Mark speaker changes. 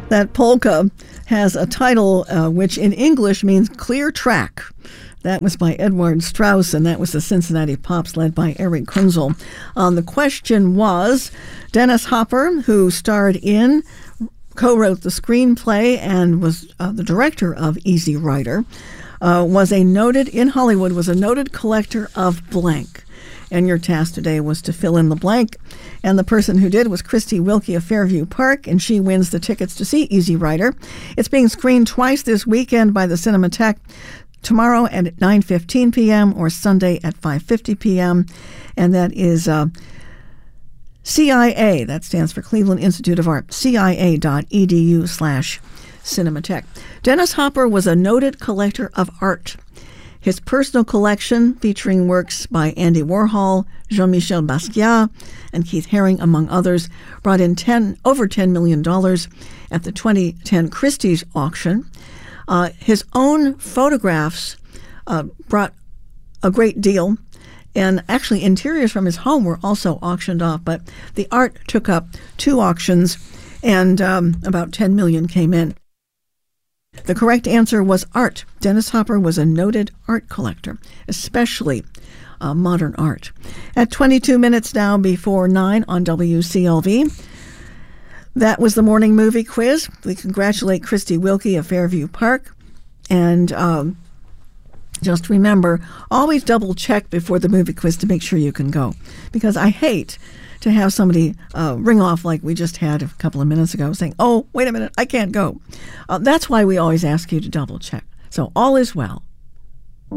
Speaker 1: That polka has a title which in English means clear track. That was by Edward Strauss, and that was the Cincinnati Pops led by Eric Kunzel. The question was, Dennis Hopper, who starred in, co-wrote the screenplay, and was the director of Easy Rider, was a noted collector of blank. And your task today was to fill in the blank. And the person who did was Christy Wilkie of Fairview Park, and she wins the tickets to see Easy Rider. It's being screened twice this weekend by the Cinematheque, tomorrow at 9:15 p.m. or Sunday at 5:50 p.m. And that is CIA, that stands for Cleveland Institute of Art, cia.edu/Cinematheque. Dennis Hopper was a noted collector of art. His personal collection, featuring works by Andy Warhol, Jean-Michel Basquiat, and Keith Haring, among others, brought in over $10 million at the 2010 Christie's auction. His own photographs brought a great deal, and actually interiors from his home were also auctioned off, but the art took up 2 auctions, and about $10 million came in. The correct answer was art. Dennis Hopper was a noted art collector, especially modern art. At 22 minutes now before 9 on WCLV, that was the morning movie quiz. We congratulate Christy Wilkie of Fairview Park. And just remember, always double check before the movie quiz to make sure you can go. Because I hate to have somebody ring off like we just had a couple of minutes ago saying, oh, wait a minute, I can't go. That's why we always ask you to double check. So all is well.